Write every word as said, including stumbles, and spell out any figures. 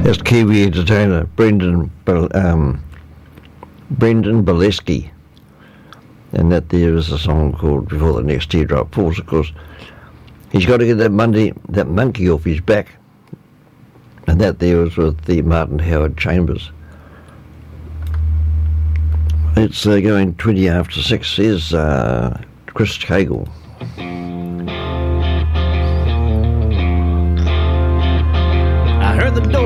That's Kiwi entertainer Brendan um, Brendan Bolesky, and that there is a song called Before the Next Teardrop Falls. Of course, he's got to get that Monday, that monkey off his back, and that there was with the Martin Howard Chambers. It's uh, going twenty after six. Here's uh, Chris Cagle. I heard the door